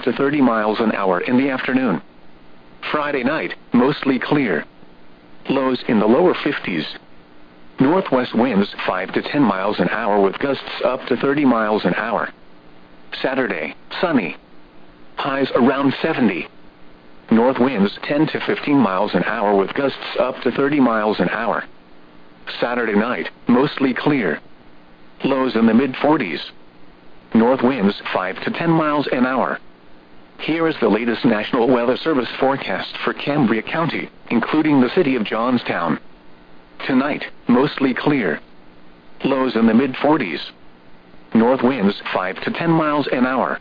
to 30 miles an hour in the afternoon. Friday night, mostly clear. Lows in the lower 50s. Northwest winds 5 to 10 miles an hour with gusts up to 30 miles an hour. Saturday, sunny. Highs around 70. North winds 10 to 15 miles an hour with gusts up to 30 miles an hour. Saturday night, mostly clear. Lows in the mid-40s. North winds 5 to 10 miles an hour. Here is the latest National Weather Service forecast for Cambria County, including the city of Johnstown. Tonight, mostly clear. Lows in the mid-40s. North winds 5 to 10 miles an hour.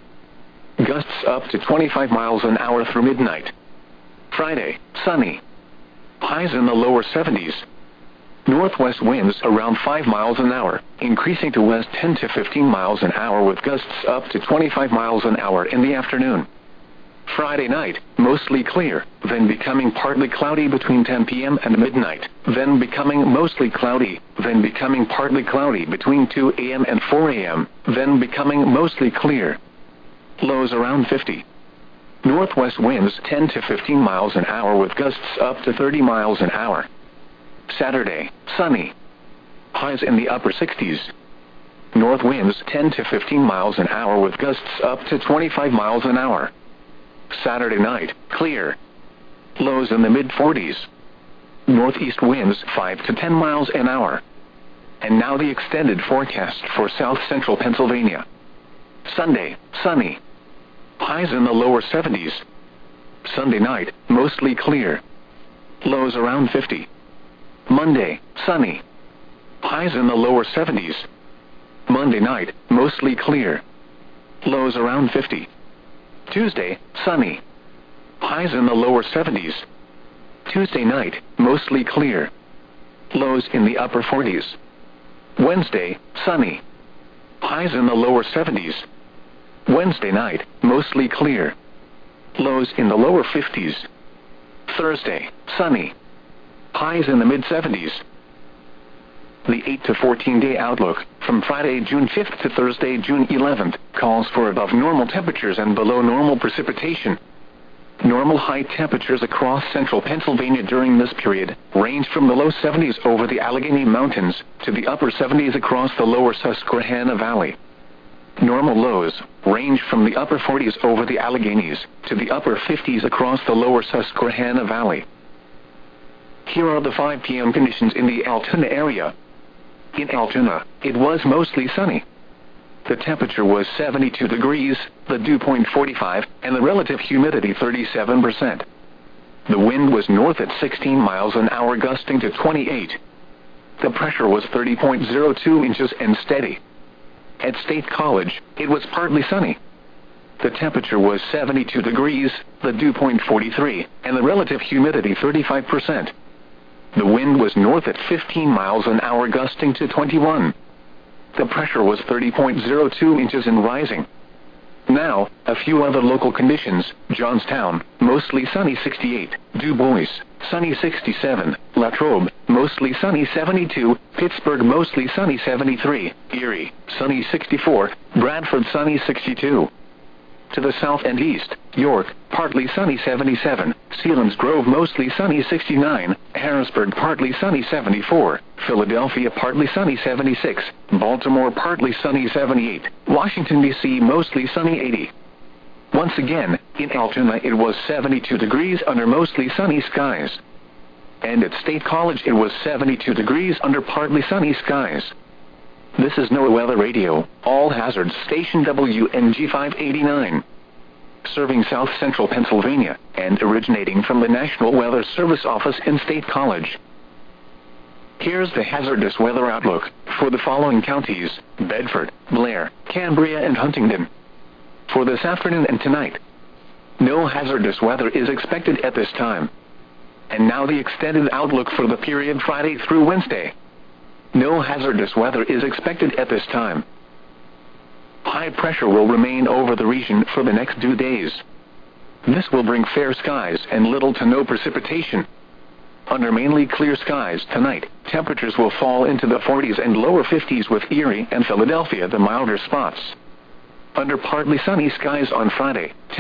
Gusts up to 25 miles an hour through midnight. Friday, sunny. Highs in the lower 70s. Northwest winds around 5 miles an hour, increasing to west 10 to 15 miles an hour with gusts up to 25 miles an hour in the afternoon. Friday night, mostly clear, then becoming partly cloudy between 10 p.m. and midnight, then becoming mostly cloudy, then becoming partly cloudy between 2 a.m. and 4 a.m., then becoming mostly clear. Lows around 50. Northwest winds 10 to 15 miles an hour with gusts up to 30 miles an hour. Saturday, sunny. Highs in the upper 60s. North winds 10 to 15 miles an hour with gusts up to 25 miles an hour. Saturday night, clear. Lows in the mid-40s. Northeast winds 5 to 10 miles an hour. And now the extended forecast for south-central Pennsylvania. Sunday, sunny. Highs in the lower 70s. Sunday night, mostly clear. Lows around 50. Monday, sunny. Highs in the lower 70s. Monday night, mostly clear. Lows around 50. Tuesday, sunny. Highs in the lower 70s. Tuesday night, mostly clear. Lows in the upper 40s. Wednesday, sunny. Highs in the lower 70s. Wednesday night, mostly clear. Lows in the lower 50s. Thursday, sunny. Highs in the mid-70s. The 8 to 14-day outlook, from Friday, June 5th to Thursday, June 11th, calls for above normal temperatures and below normal precipitation. Normal high temperatures across central Pennsylvania during this period range from the low 70s over the Allegheny Mountains to the upper 70s across the lower Susquehanna Valley. Normal lows range from the upper 40s over the Alleghenies to the upper 50s across the lower Susquehanna Valley. Here are the 5 p.m. conditions in the Altoona area. In Altoona, it was mostly sunny. The temperature was 72 degrees, the dew point 45, and the relative humidity 37%. The wind was north at 16 miles an hour gusting to 28. The pressure was 30.02 inches and steady. At State College, it was partly sunny. The temperature was 72 degrees, the dew point 43, and the relative humidity 35%. The wind was north at 15 miles an hour gusting to 21. The pressure was 30.02 inches and rising. Now, a few other local conditions. Johnstown, mostly sunny 68. Du Bois, sunny 67. Latrobe, mostly sunny 72. Pittsburgh, mostly sunny 73. Erie, sunny 64. Bradford, sunny 62. To the south and east, York, partly sunny 77. Selinsgrove, mostly sunny 69. Harrisburg, partly sunny 74. Philadelphia, partly sunny 76. Baltimore, partly sunny 78. Washington, D.C., mostly sunny 80. Once again, in Altoona it was 72 degrees under mostly sunny skies. And at State College it was 72 degrees under partly sunny skies. This is NOAA Weather Radio, all hazards station WNG 589. Serving south-central Pennsylvania, and originating from the National Weather Service office in State College. Here's the hazardous weather outlook for the following counties: Bedford, Blair, Cambria, and Huntingdon. For this afternoon and tonight, no hazardous weather is expected at this time. And now the extended outlook for the period Friday through Wednesday. No hazardous weather is expected at this time. High pressure will remain over the region for the next 2 days. This will bring fair skies and little to no precipitation. Under mainly clear skies tonight, temperatures will fall into the 40s and lower 50s with Erie and Philadelphia the milder spots. Under partly sunny skies on Friday,